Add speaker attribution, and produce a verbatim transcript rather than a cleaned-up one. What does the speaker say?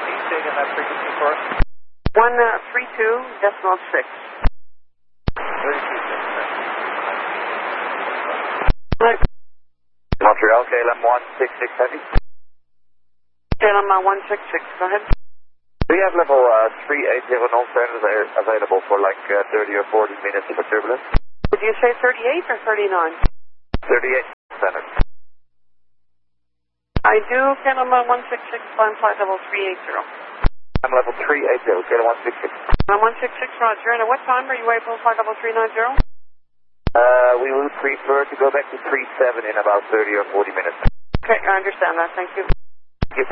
Speaker 1: Can you say again that frequency for us?
Speaker 2: one thirty-two decimal six.
Speaker 1: thirty-two
Speaker 3: Montreal, K L M one six six heavy.
Speaker 2: K L M one six six, go ahead.
Speaker 3: We have level uh, three eighty known standards available for like uh, thirty or forty minutes for turbulence.
Speaker 2: Did you say thirty-eight or thirty-nine?
Speaker 3: thirty-eight standard.
Speaker 2: I do K L M one six six, climb flight level three eighty.
Speaker 3: I'm level three eighty, K L M one six six.
Speaker 2: I'm one six six, Roger. And at what time are you able to flight level three ninety?
Speaker 3: Uh, we would prefer to go back to three seven in about thirty or forty minutes.
Speaker 2: Okay, I understand that. Thank you.